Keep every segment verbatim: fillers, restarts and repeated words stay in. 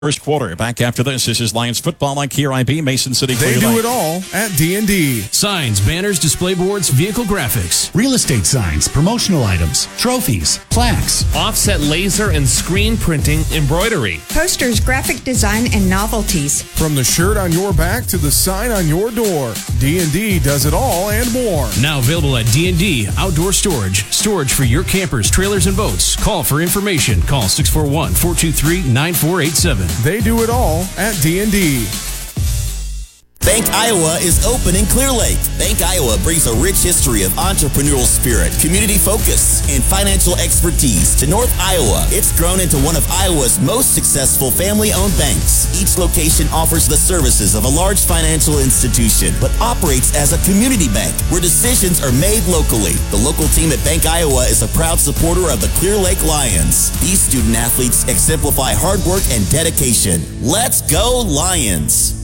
First quarter, back after this. This is Lions football on K R I B, Mason City. They do it all at D and D. Signs, banners, display boards, vehicle graphics. Real estate signs, promotional items, trophies, plaques. Offset laser and screen printing, embroidery. Posters, graphic design, and novelties. From the shirt on your back to the sign on your door, D and D does it all and more. Now available at D and D Outdoor Storage. Storage for your campers, trailers, and boats. Call for information. Call six four one, four two three, nine four eight seven. They do it all at D and D. Bank Iowa is open in Clear Lake. Bank Iowa brings a rich history of entrepreneurial spirit, community focus, and financial expertise to North Iowa. It's grown into one of Iowa's most successful family-owned banks. Each location offers the services of a large financial institution, but operates as a community bank where decisions are made locally. The local team at Bank Iowa is a proud supporter of the Clear Lake Lions. These student athletes exemplify hard work and dedication. Let's go Lions!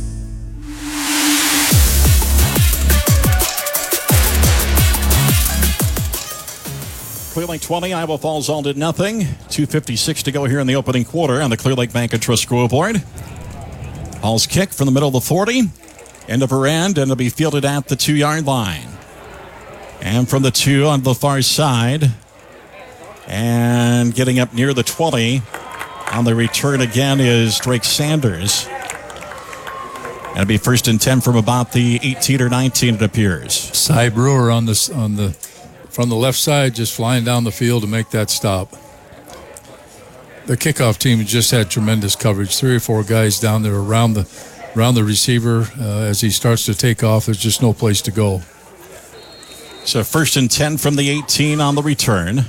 Clear Lake twenty, Iowa Falls all did nothing. two fifty-six to go here in the opening quarter on the Clear Lake Bank and Trust scoreboard. Hall's kick from the middle of the forty. End of her end, and it'll be fielded at the two-yard line. And from the two on the far side. And getting up near the twenty. On the return again is Drake Sanders. And it'll be first and ten from about the eighteen or nineteen, it appears. Cy Brewer on the on the from the left side, just flying down the field to make that stop. The kickoff team just had tremendous coverage. Three or four guys down there around the around the receiver uh, as he starts to take off. There's just no place to go. So first and ten from the eighteen on the return.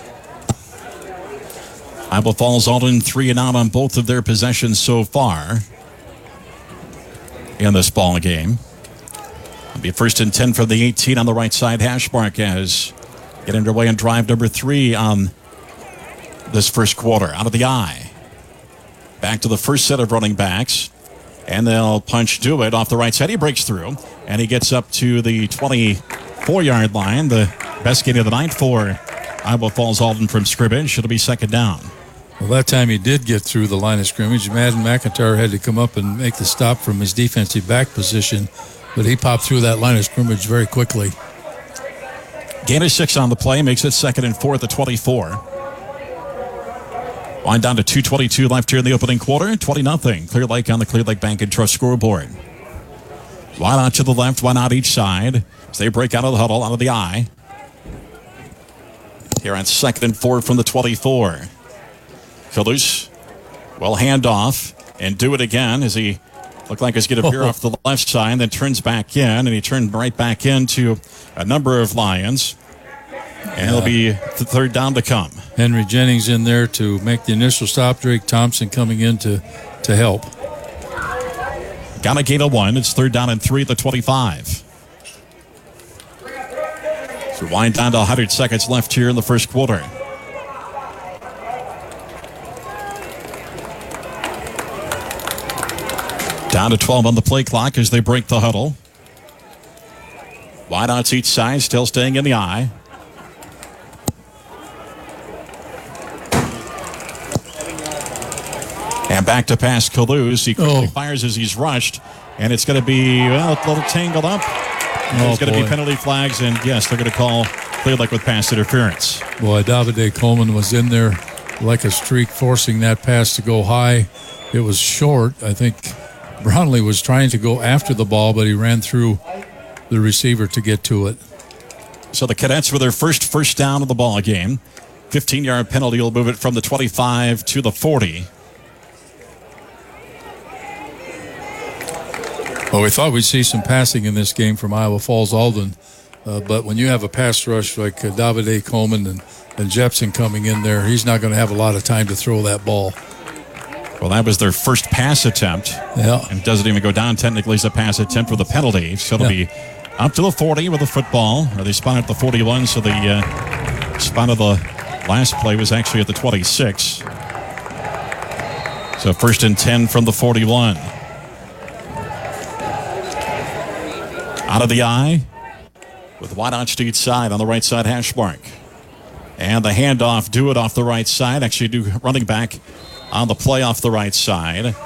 Iowa Falls all in three and out on both of their possessions so far in this ball game. It'll be first and ten from the eighteen on the right side hash mark as get underway in drive number three on this first quarter. Out of the eye. Back to the first set of running backs. And they'll punch Dewitt off the right side. He breaks through. And he gets up to the twenty-four-yard line. The best gain of the night for Iowa Falls Alden from scrimmage. It'll be second down. Well, that time he did get through the line of scrimmage. Madden McIntyre had to come up and make the stop from his defensive back position. But he popped through that line of scrimmage very quickly. Gain of six on the play, makes it second and four at the twenty-four. Wind down to two twenty-two left here in the opening quarter. twenty nothing. Clear Lake on the Clear Lake Bank and Trust scoreboard. One out to the left, one out each side. As they break out of the huddle, out of the eye. Here on second and four from the twenty-four. Kalous will hand off and do it again as he looked like he's going to veer off the left side and then turns back in, and he turned right back into a number of Lions. And it'll be the third down to come. Henry Jennings in there to make the initial stop. Drake Thompson coming in to, to help. Got a gain of one. It's third down and three at the twenty-five. So wind down to one hundred seconds left here in the first quarter. Down to twelve on the play clock as they break the huddle. Wideouts each side, still staying in the eye. And back to pass Kalous. He quickly oh. fires as he's rushed. And it's going to be, well, a little tangled up. Oh, There's going to be penalty flags. And, yes, they're going to call Clear Lake with pass interference. Boy, Davide Coleman was in there like a streak, forcing that pass to go high. It was short. I think Brownlee was trying to go after the ball, but he ran through the receiver to get to it. So the Cadets for their first first down of the ball game. fifteen-yard penalty will move it from the twenty-five to the forty. Well, we thought we'd see some passing in this game from Iowa Falls Alden, uh, but when you have a pass rush like uh, Davide Coleman and, and Jepson coming in there, he's not going to have a lot of time to throw that ball. Well, that was their first pass attempt. Yeah. And doesn't even go down technically as a pass attempt for the penalty. So it'll yeah. be up to the forty with the football. Or they spun at the forty-one, so the uh, spun of the last play was actually at the twenty-six. So first and ten from the forty-one. Out of the eye with wideouts to each side on the right side hash mark. And the handoff, do it off the right side. Actually, do running back on the play off the right side.